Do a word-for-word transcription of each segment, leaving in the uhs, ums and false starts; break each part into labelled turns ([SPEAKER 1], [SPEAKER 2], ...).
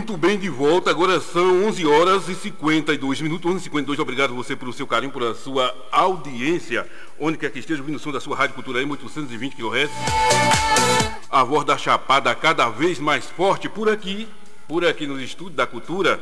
[SPEAKER 1] Muito bem, de volta, agora são onze horas e cinquenta e dois minutos, onze e cinquenta e dois, obrigado você pelo seu carinho, pela sua audiência, onde quer que esteja ouvindo o som da sua Rádio Cultura M, oitocentos e vinte quilohertz, a voz da Chapada cada vez mais forte por aqui, por aqui nos estúdios da Cultura.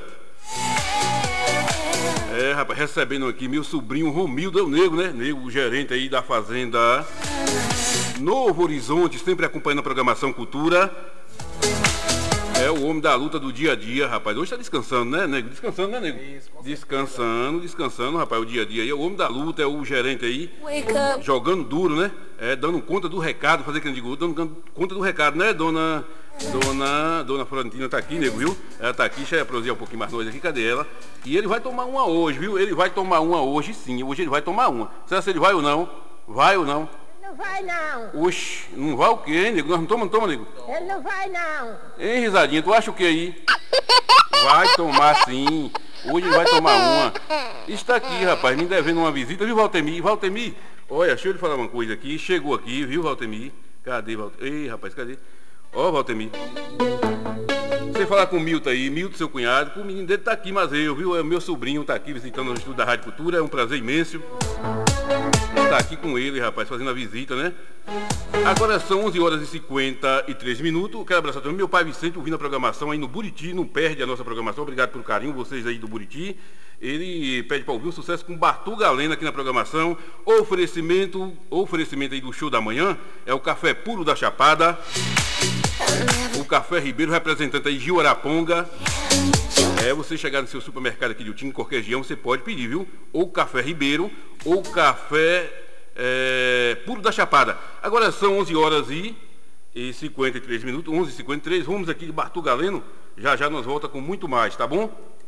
[SPEAKER 1] É, rapaz, recebendo aqui meu sobrinho Romildo, é o Nego, né? Nego, o gerente aí da Fazenda Novo Horizonte, sempre acompanhando a programação Cultura. É o homem da luta do dia a dia, rapaz. Hoje tá descansando, né, Nego? Descansando, né, Nego? Isso, descansando, descansando, rapaz, o dia a dia aí. É o homem da luta, é o gerente aí. Jogando duro, né? É, dando conta do recado, fazer que eu digo, dando conta do recado, né, dona... Dona, dona Florentina tá aqui, Nego, viu? Ela tá aqui, deixa eu prosseguir um pouquinho mais nós aqui, cadê ela? E ele vai tomar uma hoje, viu? Ele vai tomar uma hoje sim, hoje ele vai tomar uma. Será se ele vai ou não? Vai ou não?
[SPEAKER 2] Não vai não.
[SPEAKER 1] Oxe, não vai o quê, hein, Nego? Nós não tomamos, não toma, Nego?
[SPEAKER 2] Ele não vai não.
[SPEAKER 1] Hein, risadinha, tu acha o que aí? Vai tomar sim. Hoje ele vai tomar uma. Está aqui, rapaz, me devendo uma visita, viu, Valtemir? Valtemir, olha, deixa eu lhe falar uma coisa aqui. Chegou aqui, viu, Valtemir? Cadê, Valtemir? Ei, rapaz, cadê? Ó, oh, Valtemir. Você falar com o Milton aí, Milton, seu cunhado, o menino dele tá aqui, mas eu, viu? É meu sobrinho, tá aqui visitando o estúdio da Rádio Cultura, é um prazer imenso. Tá aqui com ele, rapaz, fazendo a visita, né? Agora são onze horas e cinquenta e três minutos. Quero abraçar também meu pai Vicente, ouvindo a programação aí no Buriti, não perde a nossa programação. Obrigado pelo carinho, vocês aí do Buriti. Ele pede para ouvir um sucesso com Bartol Galena aqui na programação. Oferecimento, oferecimento aí do show da manhã é o Café Puro da Chapada. O Café Ribeiro, representante aí Gil Araponga. É, você chegar no seu supermercado aqui de Utim, em qualquer região, você pode pedir, viu? Ou Café Ribeiro, ou Café é, Puro da Chapada. Agora são onze horas e cinquenta e três minutos, onze e cinquenta e três. Vamos aqui de Bartol Galeno. Já já nós volta com muito mais, tá bom?